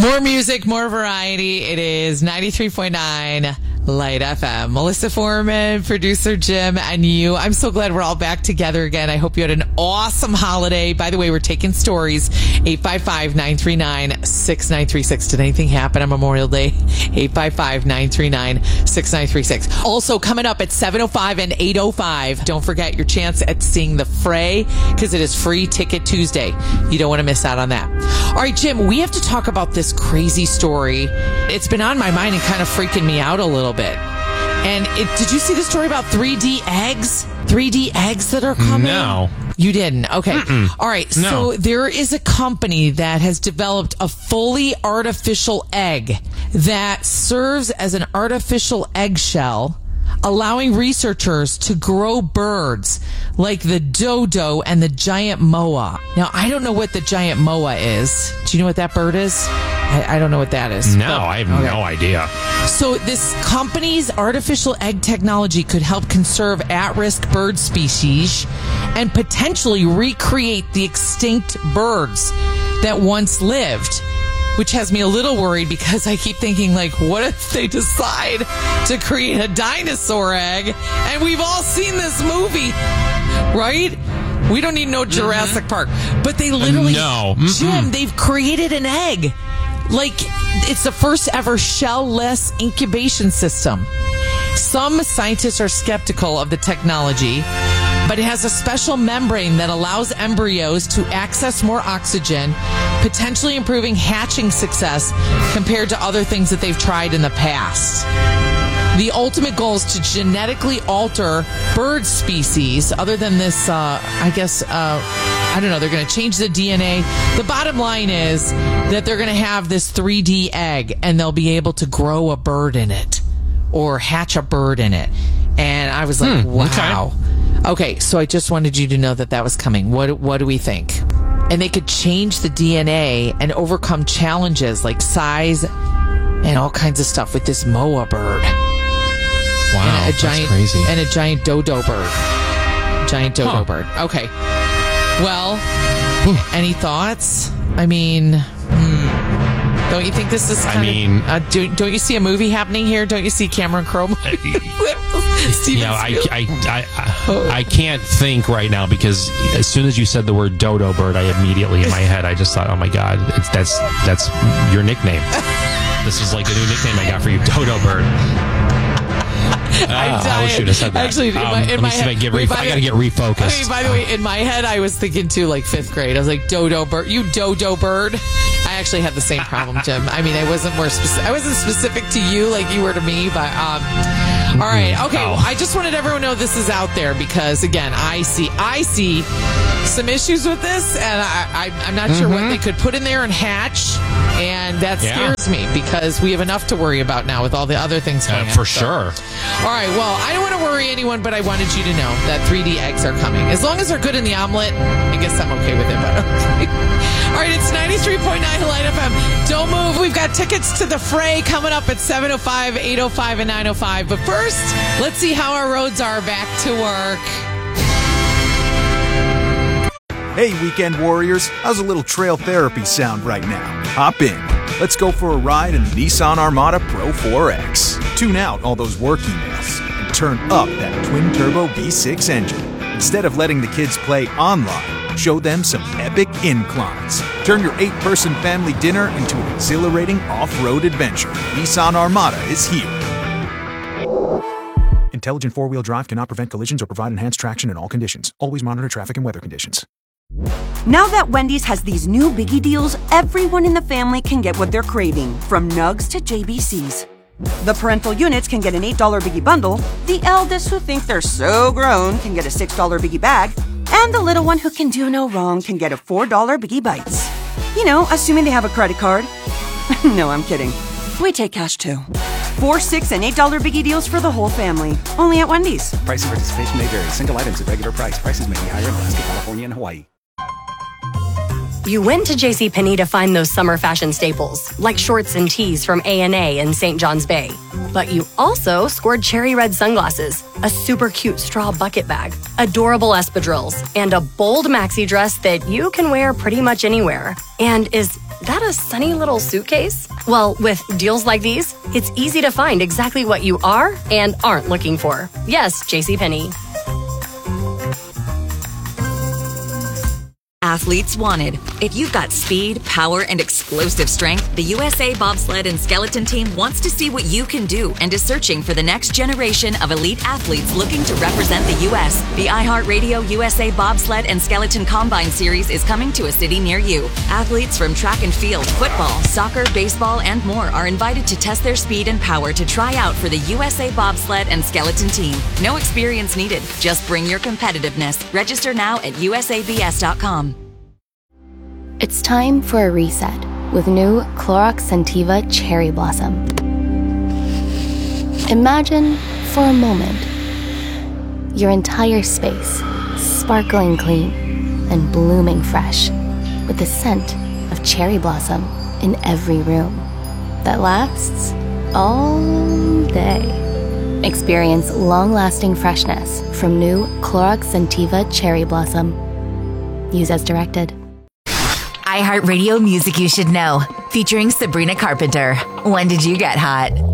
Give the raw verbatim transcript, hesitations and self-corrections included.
More music, more variety. It is ninety-three point nine Light F M. Melissa Foreman, producer Jim, and you. I'm so glad we're all back together again. I hope you had an awesome holiday. By the way, we're taking stories. eight five five, nine three nine, six nine three six. Did anything happen on Memorial Day? eight five five, nine three nine, six nine three six. Also, coming up at seven oh five and eight oh five, don't forget your chance at seeing The Fray, because it is Free Ticket Tuesday. You don't want to miss out on that. All right, Jim, we have to talk about this crazy story. It's been on my mind and kind of freaking me out a little bit. And it, did you see the story about three D eggs? three D eggs that are coming? No. You didn't? Okay. Mm-mm. All right. No. So there is a company that has developed a fully artificial egg that serves as an artificial eggshell, allowing researchers to grow birds like the dodo and the giant moa. Now, I don't know what the giant moa is. Do you know what that bird is? I, I don't know what that is. No, but, I have okay. no idea. So this company's artificial egg technology could help conserve at-risk bird species and potentially recreate the extinct birds that once lived. Which has me a little worried because I keep thinking, like, what if they decide to create a dinosaur egg? And we've all seen this movie, right? We don't need no Jurassic mm-hmm. Park. But they literally, no. Jim, they've created an egg. Like, it's the first ever shell-less incubation system. Some scientists are skeptical of the technology, but it has a special membrane that allows embryos to access more oxygen, potentially improving hatching success compared to other things that they've tried in the past. The ultimate goal is to genetically alter bird species other than this, uh, I guess, uh, I don't know, they're going to change the D N A. The bottom line is that they're going to have this three D egg and they'll be able to grow a bird in it or hatch a bird in it. And I was like, hmm, wow. Okay. Okay, so I just wanted you to know that that was coming. What what do we think? And they could change the D N A and overcome challenges like size and all kinds of stuff with this moa bird. Wow, and a that's giant, crazy. And a giant dodo bird. Giant dodo huh. bird. Okay. Well, any thoughts? I mean, hmm, don't you think this is kind I mean, of... Uh, do, don't you see a movie happening here? Don't you see Cameron Crowe? You know, I, I, I, I, I can't think right now because as soon as you said the word dodo bird, I immediately in my head, I just thought, oh my God, it's, that's that's your nickname. This is like the new nickname I got for you, dodo bird. Uh, I wish you'd have said that. Actually, in um, my, in let my me see if I, head, get wait, ref- I gotta get refocused. Okay, by the way, in my head, I was thinking too, like fifth grade. I was like, dodo bird, you dodo bird. I actually had the same problem, Jim. I mean, I wasn't more specific. I wasn't specific to you like you were to me, but um. All right. Okay. Oh. Well, I just wanted everyone to know this is out there because, again, I see I see some issues with this, and I, I, I'm not mm-hmm. sure what they could put in there and hatch, and that yeah. scares me because we have enough to worry about now with all the other things going uh, on. For so. sure. All right. Well, I don't want to worry anyone, but I wanted you to know that three D eggs are coming. As long as they're good in the omelet, I guess I'm okay with it. But okay. All right. It's ninety-three point nine Light F M. Don't move. We've got tickets to The Fray coming up at seven oh five, eight oh five, and nine oh five. But first, let's see how our roads are back to work. Hey, weekend warriors. How's a little trail therapy sound right now? Hop in. Let's go for a ride in the Nissan Armada Pro four X. Tune out all those work emails and turn up that twin-turbo V six engine. Instead of letting the kids play online, show them some epic inclines. Turn your eight-person family dinner into an exhilarating off-road adventure. Nissan Armada is here. Intelligent four-wheel drive cannot prevent collisions or provide enhanced traction in all conditions. Always monitor traffic and weather conditions. Now that Wendy's has these new biggie deals, everyone in the family can get what they're craving, from nugs to J B Cs. The parental units can get an eight dollar biggie bundle, the eldest who think they're so grown can get a six dollar biggie bag, and the little one who can do no wrong can get a four dollar biggie bites. You know, assuming they have a credit card. No, I'm kidding. We take cash too. Four, six, and eight dollar biggie deals for the whole family. Only at Wendy's. Price and participation may vary. Single items at regular price. Prices may be higher in Alaska, California, and Hawaii. You went to JCPenney to find those summer fashion staples, like shorts and tees from A and A in Saint John's Bay. But you also scored cherry red sunglasses, a super cute straw bucket bag, adorable espadrilles, and a bold maxi dress that you can wear pretty much anywhere. And is that a sunny little suitcase? Well, with deals like these, it's easy to find exactly what you are and aren't looking for. Yes, JCPenney. Athletes wanted. If you've got speed, power, and explosive strength, the U S A Bobsled and Skeleton Team wants to see what you can do and is searching for the next generation of elite athletes looking to represent the U S The iHeartRadio U S A Bobsled and Skeleton Combine Series is coming to a city near you. Athletes from track and field, football, soccer, baseball, and more are invited to test their speed and power to try out for the U S A Bobsled and Skeleton Team. No experience needed. Just bring your competitiveness. Register now at U S A B S dot com. It's time for a reset with new Clorox Scentiva Cherry Blossom. Imagine, for a moment, your entire space sparkling clean and blooming fresh with the scent of cherry blossom in every room that lasts all day. Experience long-lasting freshness from new Clorox Scentiva Cherry Blossom. Use as directed. iHeartRadio Music You Should Know, featuring Sabrina Carpenter. When did you get hot?